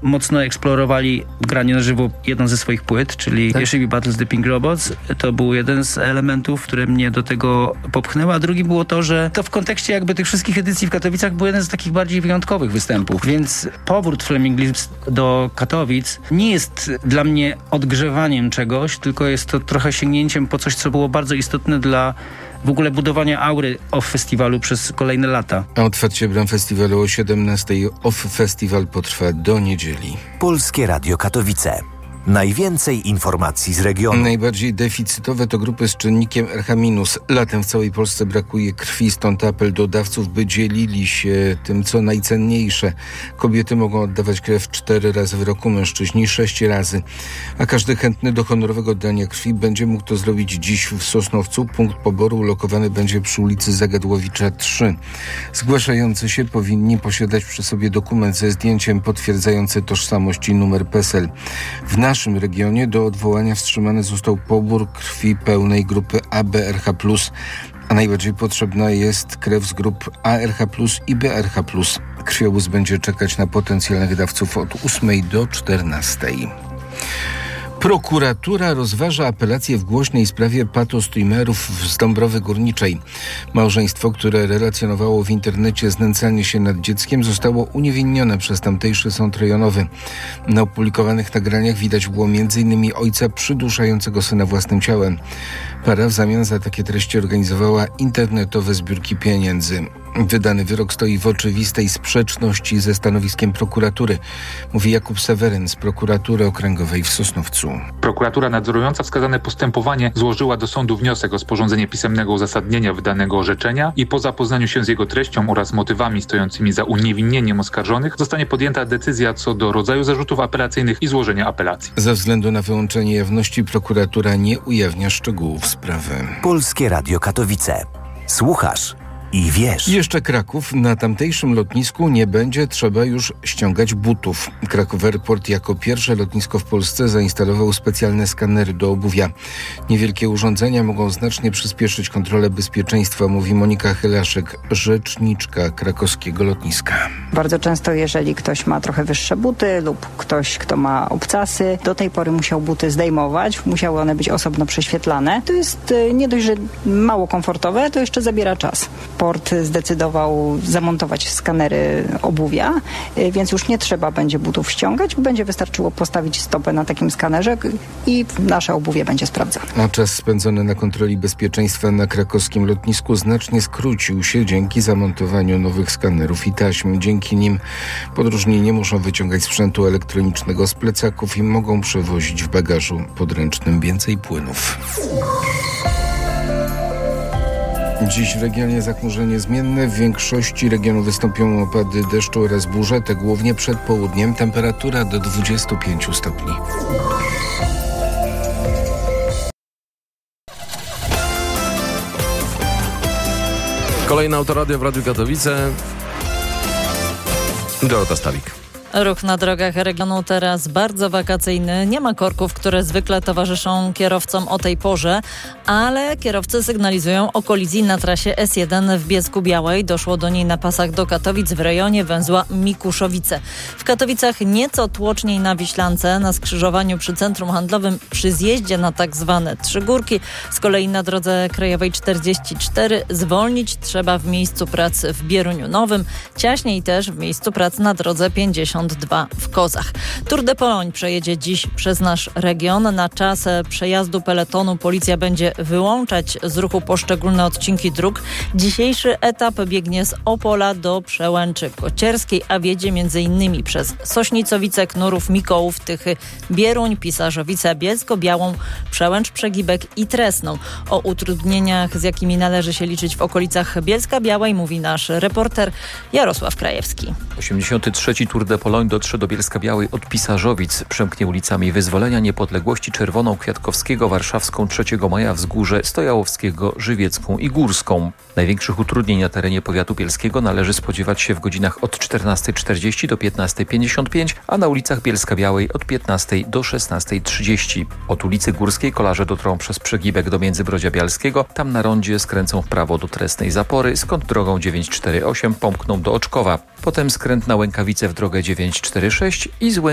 mocno eksplorowali granie na żywo jedną ze swoich płyt, czyli JCB Battles the Pink Robots. To był jeden z elementów, które mnie do tego popchnęły, a drugi było to, że to w kontekście jakby tych wszystkich edycji w Katowicach był jeden z takich bardziej wyjątkowych występów, więc powrót Flaming Lips do Katowic nie jest dla mnie odgrzewaniem czegoś, tylko jest to trochę sięgnięciem po coś, co było bardzo istotne dla w ogóle budowania aury OFF Festiwalu przez kolejne lata. A otwarcie bram festiwalu o 17:00. OFF Festiwal potrwa do niedzieli. Polskie Radio Katowice. Najwięcej informacji z regionu. Najbardziej deficytowe to grupy z czynnikiem RH-. Latem w całej Polsce brakuje krwi, stąd apel do dawców, by dzielili się tym, co najcenniejsze. Kobiety mogą oddawać krew 4 razy w roku, mężczyźni 6 razy. A każdy chętny do honorowego oddania krwi będzie mógł to zrobić dziś w Sosnowcu. Punkt poboru ulokowany będzie przy ulicy Zagadłowicza 3. Zgłaszający się powinni posiadać przy sobie dokument ze zdjęciem potwierdzający tożsamość i numer PESEL. W naszym regionie do odwołania wstrzymany został pobór krwi pełnej grupy AB-RH+, a najbardziej potrzebna jest krew z grup ARH+ i BRH+. Krwiobóz będzie czekać na potencjalnych dawców od 8 do 14. Prokuratura rozważa apelację w głośnej sprawie patostreamerów z Dąbrowy Górniczej. Małżeństwo, które relacjonowało w internecie znęcanie się nad dzieckiem, zostało uniewinnione przez tamtejszy sąd rejonowy. Na opublikowanych nagraniach widać było m.in. ojca przyduszającego syna własnym ciałem. Para w zamian za takie treści organizowała internetowe zbiórki pieniędzy. Wydany wyrok stoi w oczywistej sprzeczności ze stanowiskiem prokuratury, mówi Jakub Seweryn z prokuratury okręgowej w Sosnowcu. Prokuratura nadzorująca wskazane postępowanie złożyła do sądu wniosek o sporządzenie pisemnego uzasadnienia wydanego orzeczenia i po zapoznaniu się z jego treścią oraz motywami stojącymi za uniewinnieniem oskarżonych zostanie podjęta decyzja co do rodzaju zarzutów apelacyjnych i złożenia apelacji. Ze względu na wyłączenie jawności prokuratura nie ujawnia szczegółów sprawy. Polskie Radio Katowice. Słuchasz i wiesz. Jeszcze Kraków. Na tamtejszym lotnisku nie będzie trzeba już ściągać butów. Kraków Airport jako pierwsze lotnisko w Polsce zainstalował specjalne skanery do obuwia. Niewielkie urządzenia mogą znacznie przyspieszyć kontrolę bezpieczeństwa, mówi Monika Chylaszek, rzeczniczka krakowskiego lotniska. Bardzo często, jeżeli ktoś ma trochę wyższe buty lub ktoś, kto ma obcasy, do tej pory musiał buty zdejmować, musiały one być osobno prześwietlane. To jest nie dość, że mało komfortowe, to jeszcze zabiera czas. Port zdecydował zamontować skanery obuwia, więc już nie trzeba będzie butów ściągać, będzie wystarczyło postawić stopę na takim skanerze i nasze obuwie będzie sprawdzane. A czas spędzony na kontroli bezpieczeństwa na krakowskim lotnisku znacznie skrócił się dzięki zamontowaniu nowych skanerów i taśm. Dzięki nim podróżni nie muszą wyciągać sprzętu elektronicznego z plecaków i mogą przewozić w bagażu podręcznym więcej płynów. Dziś w regionie zachmurzenie zmienne. W większości regionu wystąpią opady deszczu oraz burze, te głównie przed południem. Temperatura do 25 stopni. Kolejne Autoradio w Radiu Katowice. Dorota Stawik. Ruch na drogach regionu teraz bardzo wakacyjny. Nie ma korków, które zwykle towarzyszą kierowcom o tej porze, ale kierowcy sygnalizują o kolizji na trasie S1 w Bielsku-Białej. Doszło do niej na pasach do Katowic w rejonie węzła Mikuszowice. W Katowicach nieco tłoczniej na Wiślance, na skrzyżowaniu przy centrum handlowym przy zjeździe na tak zwane Trzygórki. Z kolei na drodze krajowej 44 zwolnić trzeba w miejscu prac w Bieruniu Nowym. Ciaśniej też w miejscu prac na drodze 52 w Kozach. Tour de Pologne przejedzie dziś przez nasz region. Na czas przejazdu peletonu policja będzie wyłączać z ruchu poszczególne odcinki dróg. Dzisiejszy etap biegnie z Opola do Przełęczy Kocierskiej, a wiedzie m.in. przez Sośnicowice, Knurów, Mikołów, Tychy, Bieruń, Pisarzowice, Bielsko-Białą, Przełęcz Przegibek i Tresną. O utrudnieniach, z jakimi należy się liczyć w okolicach Bielska-Białej, mówi nasz reporter Jarosław Krajewski. 83. Tour de Pologne dotrze do Bielska-Białej od Pisarzowic. Przemknie ulicami Wyzwolenia, Niepodległości, Czerwoną, Kwiatkowskiego, Warszawską, 3 Maja, Wzgórze, Stojałowskiego, Żywiecką i Górską. Największych utrudnień na terenie powiatu bielskiego należy spodziewać się w godzinach od 14:40 do 15:55, a na ulicach Bielska-Białej od 15 do 16:30. Od ulicy Górskiej kolarze dotrą przez Przegibek do Międzybrodzia Bialskiego. Tam na rondzie skręcą w prawo do Trestnej Zapory, skąd drogą 948 pomkną do Oczkowa. Potem skręt na Łękawice w drogę 946 i z